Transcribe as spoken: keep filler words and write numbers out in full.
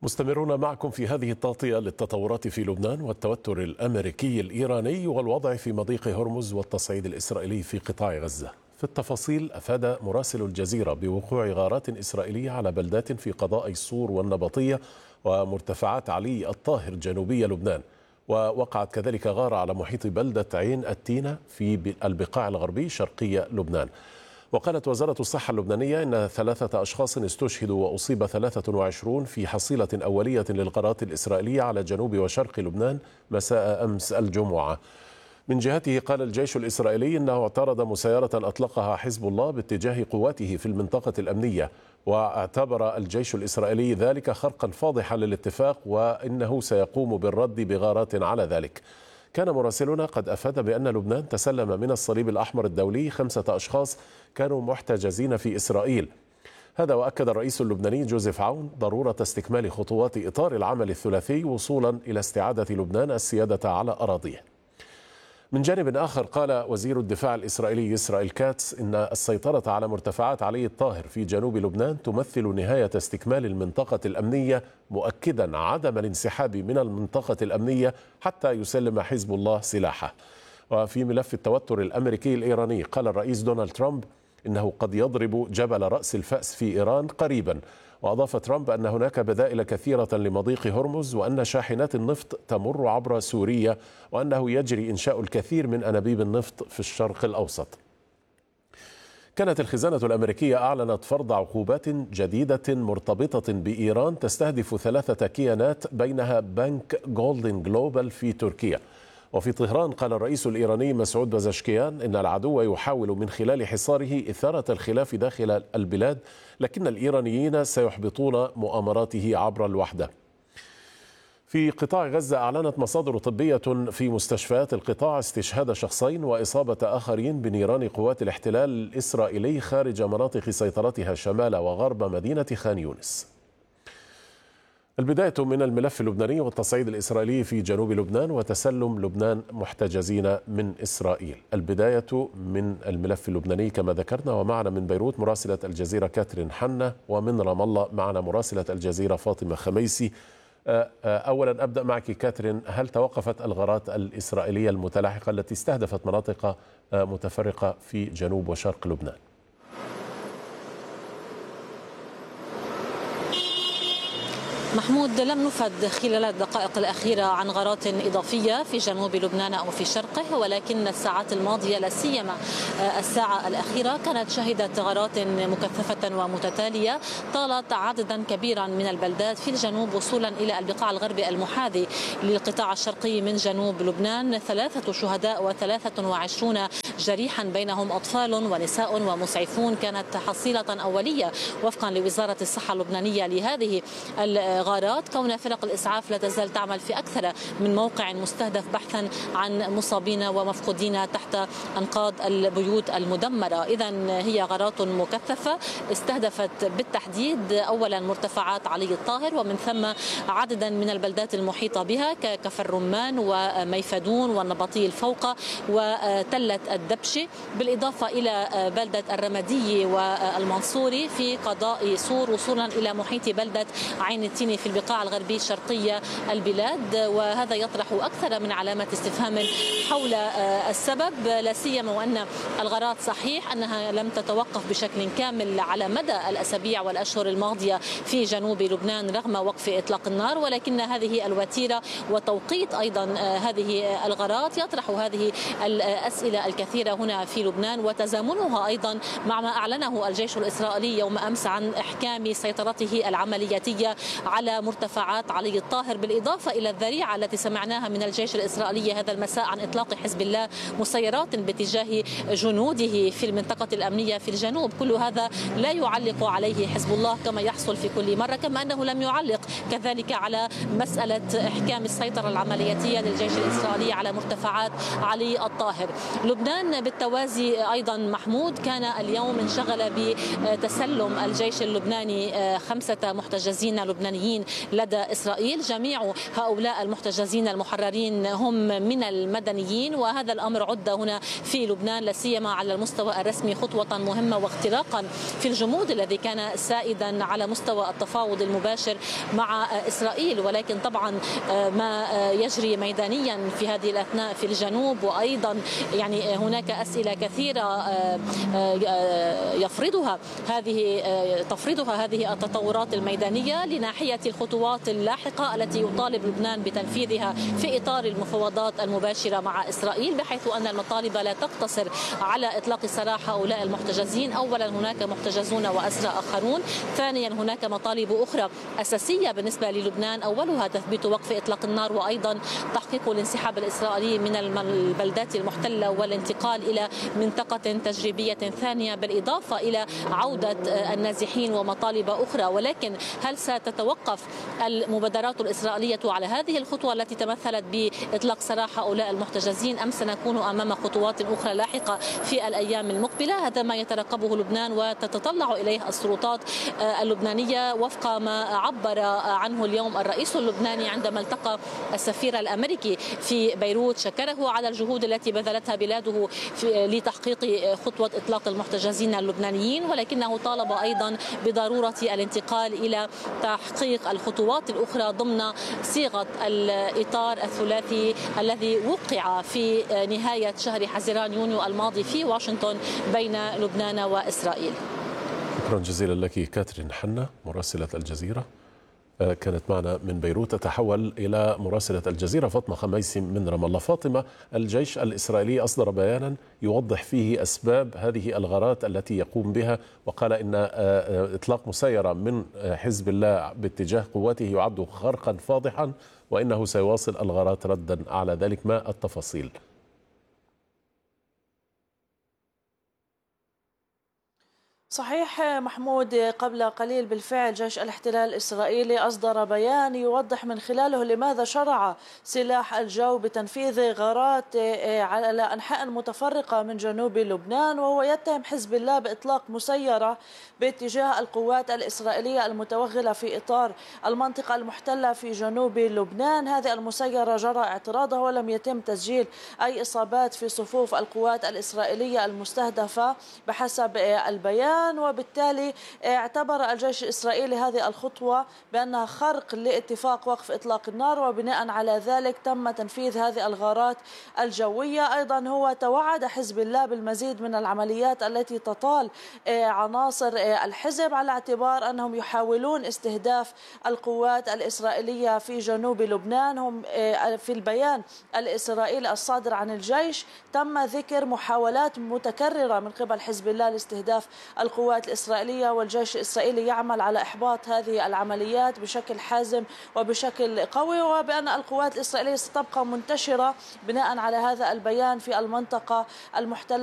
مستمرون معكم في هذه التغطية للتطورات في لبنان والتوتر الأمريكي الإيراني والوضع في مضيق هرمز والتصعيد الإسرائيلي في قطاع غزة. في التفاصيل، أفاد مراسل الجزيرة بوقوع غارات إسرائيلية على بلدات في قضاء الصور والنبطية ومرتفعات علي الطاهر جنوبي لبنان، ووقعت كذلك غارة على محيط بلدة عين التينة في البقاع الغربي شرقي لبنان. وقالت وزارة الصحة اللبنانية إن ثلاثة أشخاص استشهدوا وأصيب ثلاثة وعشرون في حصيلة أولية للغارات الإسرائيلية على جنوب وشرق لبنان مساء أمس الجمعة. من جهته قال الجيش الإسرائيلي إنه اعترض مسيرة أطلقها حزب الله باتجاه قواته في المنطقة الأمنية، واعتبر الجيش الإسرائيلي ذلك خرقا فاضحا للاتفاق وإنه سيقوم بالرد بغارات على ذلك. كان مراسلنا قد أفاد بأن لبنان تسلم من الصليب الأحمر الدولي خمسة أشخاص كانوا محتجزين في إسرائيل. هذا وأكد الرئيس اللبناني جوزيف عون ضرورة استكمال خطوات إطار العمل الثلاثي وصولا إلى استعادة لبنان السيادة على أراضيه. من جانب آخر، قال وزير الدفاع الإسرائيلي إسرائيل كاتس إن السيطرة على مرتفعات علي الطاهر في جنوب لبنان تمثل نهاية استكمال المنطقة الأمنية، مؤكدا عدم الانسحاب من المنطقة الأمنية حتى يسلم حزب الله سلاحه. وفي ملف التوتر الأمريكي الإيراني، قال الرئيس دونالد ترامب إنه قد يضرب جبل رأس الفأس في إيران قريبا. وأضاف ترامب أن هناك بدائل كثيرة لمضيق هرمز، وأن شاحنات النفط تمر عبر سوريا، وأنه يجري إنشاء الكثير من أنابيب النفط في الشرق الأوسط. كانت الخزانة الأمريكية أعلنت فرض عقوبات جديدة مرتبطة بإيران تستهدف ثلاثة كيانات بينها بنك جولدن جلوبال في تركيا. وفي طهران، قال الرئيس الإيراني مسعود بزشكيان إن العدو يحاول من خلال حصاره إثارة الخلاف داخل البلاد، لكن الإيرانيين سيحبطون مؤامراته عبر الوحدة. في قطاع غزة، أعلنت مصادر طبية في مستشفيات القطاع استشهاد شخصين وإصابة آخرين بنيران قوات الاحتلال الإسرائيلي خارج مناطق سيطرتها شمال وغرب مدينة خان يونس. البداية من الملف اللبناني والتصعيد الإسرائيلي في جنوب لبنان وتسلم لبنان محتجزين من إسرائيل. البداية من الملف اللبناني كما ذكرنا، ومعنا من بيروت مراسلة الجزيرة كاترين حنة، ومن رام الله معنا مراسلة الجزيرة فاطمة خميسي. أولا أبدأ معك كاترين، هل توقفت الغارات الإسرائيلية المتلاحقة التي استهدفت مناطق متفرقة في جنوب وشرق لبنان؟ محمود، لم نفد خلال الدقائق الأخيرة عن غارات إضافية في جنوب لبنان أو في شرقه، ولكن الساعات الماضية لا سيما الساعة الأخيرة كانت شهدت غارات مكثفة ومتتالية طالت عددا كبيرا من البلدات في الجنوب وصولا إلى البقاع الغربي المحاذي للقطاع الشرقي من جنوب لبنان. ثلاثة شهداء وثلاثة وعشرون جريحا بينهم أطفال ونساء ومسعفون كانت حصيلة أولية وفقا لوزارة الصحة اللبنانية لهذه غارات، كون فرق الإسعاف لا تزال تعمل في أكثر من موقع مستهدف بحثا عن مصابين ومفقودين تحت أنقاض البيوت المدمرة. إذن هي غارات مكثفة استهدفت بالتحديد أولا مرتفعات علي الطاهر ومن ثم عددا من البلدات المحيطة بها ككفر رمان وميفدون والنبطي الفوقة وتلة الدبشة، بالإضافة إلى بلدة الرمدي والمنصوري في قضاء صور وصولا إلى محيط بلدة عين التينة في البقاع الغربي شرقية البلاد. وهذا يطرح أكثر من علامة استفهام حول السبب، لا سيما وأن الغارات صحيح أنها لم تتوقف بشكل كامل على مدى الأسابيع والأشهر الماضية في جنوب لبنان رغم وقف إطلاق النار، ولكن هذه الوتيرة وتوقيت أيضا هذه الغارات يطرح هذه الأسئلة الكثيرة هنا في لبنان، وتزامنها أيضا مع ما أعلنه الجيش الإسرائيلي يوم أمس عن إحكام سيطرته العملياتية على مرتفعات علي الطاهر، بالإضافة إلى الذريعة التي سمعناها من الجيش الإسرائيلي هذا المساء عن إطلاق حزب الله مسيرات باتجاه جنوده في المنطقة الأمنية في الجنوب. كل هذا لا يعلق عليه حزب الله كما يحصل في كل مرة، كما أنه لم يعلق كذلك على مسألة إحكام السيطرة العملياتية للجيش الإسرائيلي على مرتفعات علي الطاهر. لبنان لبنان. بالتوازي أيضا محمود كان اليوم انشغل بتسلم الجيش اللبناني خمسة محتجزين لبنانيين لدى إسرائيل. جميع هؤلاء المحتجزين المحررين هم من المدنيين، وهذا الأمر عد هنا في لبنان لا سيما على المستوى الرسمي خطوة مهمة واختراقا في الجمود الذي كان سائدا على مستوى التفاوض المباشر مع إسرائيل. ولكن طبعا ما يجري ميدانيا في هذه الأثناء في الجنوب، وأيضا يعني هناك أسئلة كثيرة يفرضها هذه تفرضها هذه التطورات الميدانية لناحية الخطوات اللاحقة التي يطالب لبنان بتنفيذها في إطار المفاوضات المباشرة مع إسرائيل، بحيث أن المطالب لا تقتصر على إطلاق سراح هؤلاء المحتجزين. أولا هناك محتجزون وأسرى آخرون، ثانيا هناك مطالب أخرى أساسية بالنسبة للبنان، أولها تثبيت وقف إطلاق النار، وأيضا تحقيق الانسحاب الإسرائيلي من البلدات المحتلة والانتقال إلى منطقة تجريبية ثانية، بالإضافة إلى عودة النازحين ومطالب أخرى. ولكن هل ستتوقف المبادرات الإسرائيلية على هذه الخطوة التي تمثلت بإطلاق سراح هؤلاء المحتجزين، أم سنكون أمام خطوات أخرى لاحقة في الأيام المقبلة؟ هذا ما يترقبه لبنان وتتطلع إليه السلطات اللبنانية وفق ما عبر عنه اليوم الرئيس اللبناني عندما التقى السفير الأمريكي في بيروت. شكره على الجهود التي بذلتها بلاده لتحقيق خطوة إطلاق المحتجزين اللبنانيين، ولكنه طالب أيضا بضرورة الانتقال إلى تحقيق الخطوات الأخرى ضمن صيغة الإطار الثلاثي الذي وقع في نهاية شهر حزيران يونيو الماضي في واشنطن بين لبنان وإسرائيل. شكرا جزيلا لك كاترين حنا مراسلة الجزيرة، كانت معنا من بيروت. تتحول إلى مراسلة الجزيرة فاطمة خميسي من رام الله. فاطمة، الجيش الإسرائيلي أصدر بيانا يوضح فيه أسباب هذه الغارات التي يقوم بها، وقال إن إطلاق مسيرة من حزب الله باتجاه قواته يعد خرقا فاضحا، وإنه سيواصل الغارات ردا على ذلك. ما التفاصيل؟ صحيح محمود، قبل قليل بالفعل جيش الاحتلال الإسرائيلي أصدر بيان يوضح من خلاله لماذا شرع سلاح الجو بتنفيذ غارات على أنحاء متفرقة من جنوب لبنان، وهو يتهم حزب الله بإطلاق مسيرة باتجاه القوات الإسرائيلية المتوغلة في إطار المنطقة المحتلة في جنوب لبنان. هذه المسيرة جرى اعتراضها ولم يتم تسجيل أي إصابات في صفوف القوات الإسرائيلية المستهدفة بحسب البيان، وبالتالي اعتبر الجيش الإسرائيلي هذه الخطوة بأنها خرق لاتفاق وقف إطلاق النار، وبناء على ذلك تم تنفيذ هذه الغارات الجوية. أيضا هو توعد حزب الله بالمزيد من العمليات التي تطال عناصر الحزب على اعتبار أنهم يحاولون استهداف القوات الإسرائيلية في جنوب لبنان. هم في البيان الإسرائيلي الصادر عن الجيش تم ذكر محاولات متكررة من قبل حزب الله لاستهداف القوات الإسرائيلية، والجيش الإسرائيلي يعمل على إحباط هذه العمليات بشكل حازم وبشكل قوي، وبأن القوات الإسرائيلية ستبقى منتشرة بناء على هذا البيان في المنطقة المحتلة